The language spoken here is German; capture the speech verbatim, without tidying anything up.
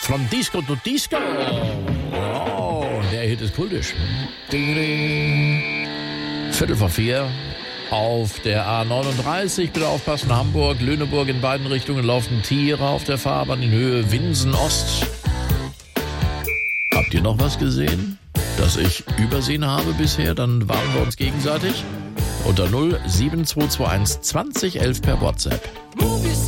From Disco to Disco. Oh, der Hit ist kultisch. Viertel vor vier. Auf der A neununddreißig, bitte aufpassen, Hamburg, Lüneburg, in beiden Richtungen laufen Tiere auf der Fahrbahn in Höhe Winsen-Ost. Habt ihr noch was gesehen, das ich übersehen habe bisher? Dann warnen wir uns gegenseitig. Unter null sieben zwei zwei eins zwanzig elf per WhatsApp.